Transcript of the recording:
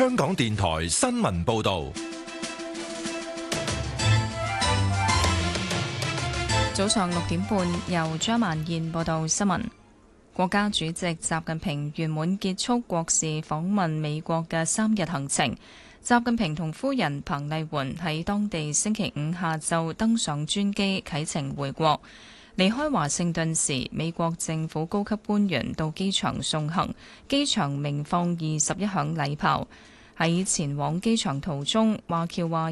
香港電台新聞報道。 早上6點半，由張曼燕報道新聞。國家主席習近平圓滿結束國事訪問美國嘅3日行程。習近平同夫人彭麗媛喺當地星期5下晝登上專機啟程回國。離開華盛頓時，美國政府高級官員到機場送行，機場鳴放21響禮炮。喺前往機場途中，華僑話